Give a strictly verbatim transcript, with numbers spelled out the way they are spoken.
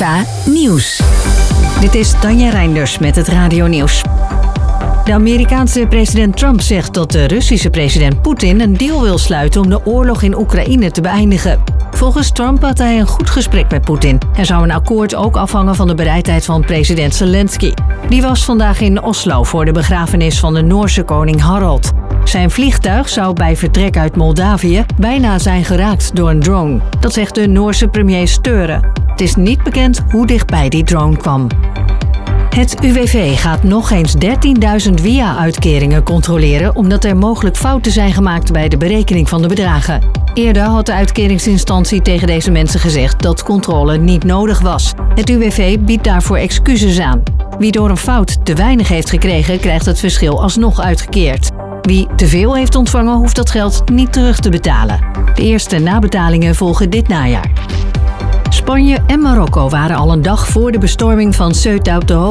K Nieuws. Dit is Tanja Reinders met het Radio Nieuws. De Amerikaanse president Trump zegt dat de Russische president Poetin een deal wil sluiten om de oorlog in Oekraïne te beëindigen. Volgens Trump had hij een goed gesprek met Poetin. Er zou een akkoord ook afhangen van de bereidheid van president Zelensky. Die was vandaag in Oslo voor de begrafenis van de Noorse koning Harald. Zijn vliegtuig zou bij vertrek uit Moldavië bijna zijn geraakt door een drone. Dat zegt de Noorse premier Støre. Het is niet bekend hoe dichtbij die drone kwam. Het U W V gaat nog eens dertienduizend W I A-uitkeringen controleren omdat er mogelijk fouten zijn gemaakt bij de berekening van de bedragen. Eerder had de uitkeringsinstantie tegen deze mensen gezegd dat controle niet nodig was. Het U W V biedt daarvoor excuses aan. Wie door een fout te weinig heeft gekregen, krijgt het verschil alsnog uitgekeerd. Wie te veel heeft ontvangen, hoeft dat geld niet terug te betalen. De eerste nabetalingen volgen dit najaar. Spanje en Marokko waren al een dag voor de bestorming van Ceuta op de hoogte